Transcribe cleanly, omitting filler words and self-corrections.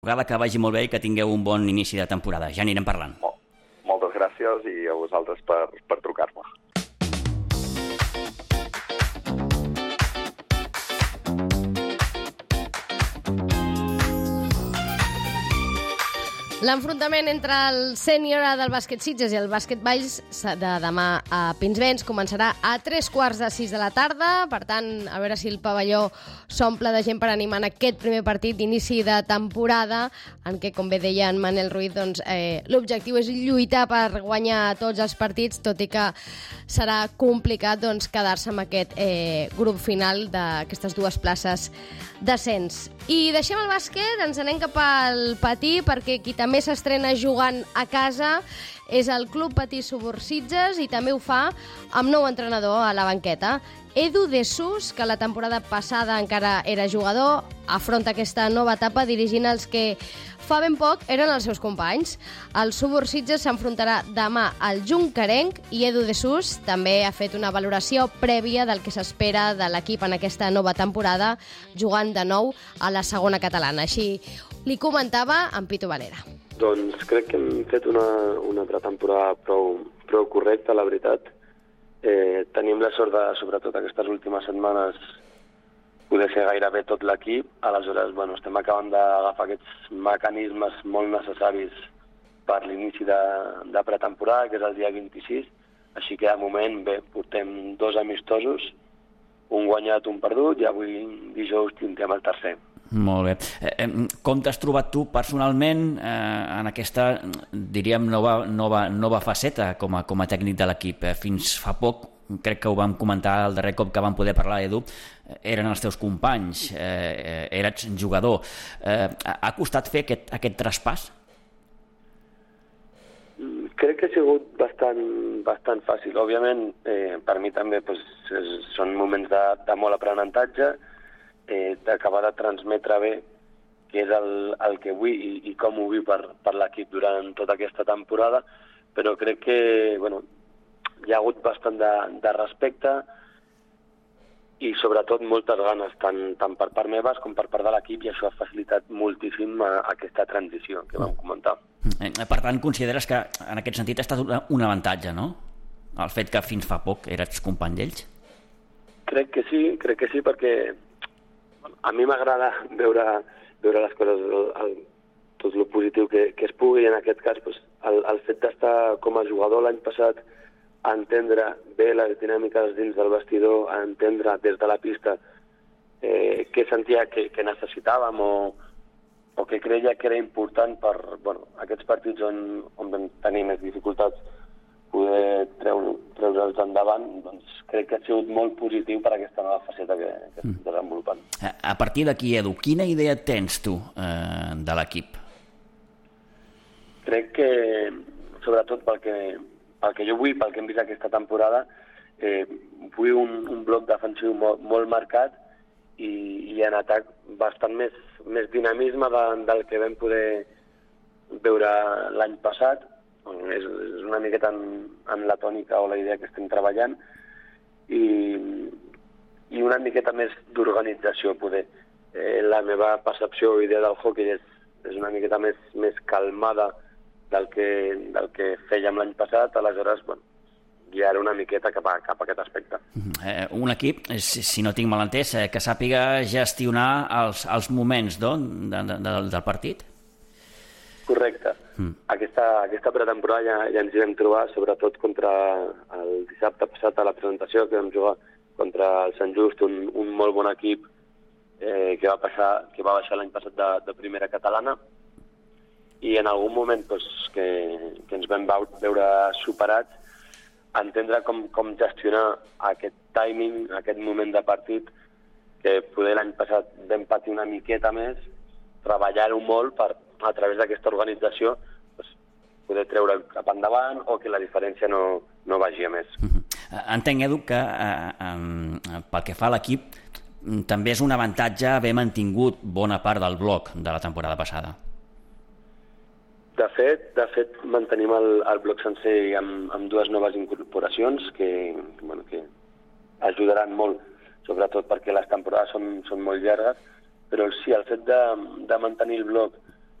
Que vagi molt bé i que tingueu un bon inici de temporada. Ja anirem parlant. Moltes gràcies i a vosaltres per trucar-me. L'enfrontament entre el sènior del bàsquet Sitges i el bàsquet Valls de demà a Pinsbens començarà a 3:45 de la tarda. Per tant, a veure si el pavelló s'omple de gent per animar en aquest primer partit d'inici de temporada, en què, com bé deia en Manel Ruiz, doncs, l'objectiu és lluitar per guanyar tots els partits, tot i que serà complicat doncs, quedar-se amb aquest grup final d'aquestes dues places d'ascens. I deixem el bàsquet, ens anem cap al patí, perquè qui també s'estrena jugant a casa és el Club Patí Subursitges i també ho fa amb nou entrenador a la banqueta. Edu De Sus, que la temporada passada encara era jugador, afronta aquesta nova etapa dirigint els que fa ben poc eren els seus companys. El Subursitges s'enfrontarà demà al Juncarenc i Edu De Sus també ha fet una valoració prèvia del que s'espera de l'equip en aquesta nova temporada, jugant de nou a la segona catalana. Així li comentava en Pitu Valera. Doncs crec que hem fet una pretemporada prou correcta, la veritat. Tenim la sort de, sobretot aquestes últimes setmanes, poder fer gairebé tot l'equip. Aleshores, estem acabant d'agafar aquests mecanismes molt necessaris per l'inici de pretemporada, que és el dia 26. Així que, de moment, portem 2 amistosos, un guanyat, un perdut, i avui, dijous, tindrem el tercer. Molt bé. Com t'has trobat tu personalment en aquesta, diríem, nova faceta com a tècnic de l'equip? Fins fa poc, crec que ho vam comentar el darrer cop que vam poder parlar, Edu, eren els teus companys, eres jugador. Ha costat fer aquest traspàs? Crec que ha sigut bastant fàcil. Òbviament, per mi també són moments de molt aprenentatge, d'acabar de transmetre bé què és el que vull i com ho vull per l'equip durant tota aquesta temporada, però crec que hi ha hagut bastant de respecte i sobretot moltes ganes, tant per part meves com per part de l'equip, i això ha facilitat moltíssim aquesta transició que vam comentar. Per tant, consideres que en aquest sentit ha estat un avantatge, no? El fet que fins fa poc eres company d'ells? Crec que sí, perquè a mi m'agrada veure les coses, tot el positiu que es pugui, i en aquest cas el fet d'estar com a jugador l'any passat, entendre bé les dinàmiques dins del vestidor, entendre des de la pista què sentia que necessitàvem o que creia que era important per aquests partits on vam tenir més dificultats poder treure'ls endavant, doncs crec que ha sigut molt positiu per aquesta nova faceta que estem desenvolupant. A partir d'aquí, Edu, quina idea tens tu de l'equip? Crec que, sobretot pel que jo vull, pel que hem vist aquesta temporada, vull un bloc defensiu molt marcat i en atac bastant més dinamisme del que vam poder veure l'any passat. És una miqueta en la tònica o la idea que estem treballant i una miqueta més d'organització, poder. La meva percepció o idea del hockey és una miqueta més calmada del que fèiem l'any passat, aleshores guiar una miqueta cap a aquest aspecte. Un equip, si no tinc mal entès, que sàpiga gestionar els moments del partit? Correcte. Aquesta pretemporada ja ens hi vam trobar, sobretot contra el dissabte passat a la presentació, que vam jugar contra el Sant Just, un molt bon equip que va baixar l'any passat de primera catalana, i en algun moment que ens vam veure superats, entendre com gestionar aquest timing, aquest moment de partit, que poder l'any passat vam patir una miqueta més, treballar-ho molt per, a través d'aquesta organització, poder treure cap endavant o que la diferència no vagi a més. Entenc, Edu, que pel que fa a l'equip també és un avantatge haver mantingut bona part del bloc de la temporada passada. De fet mantenim el bloc sencer amb 2 noves incorporacions que ajudaran molt, sobretot perquè les temporades són molt llargues, però sí, el fet de mantenir el bloc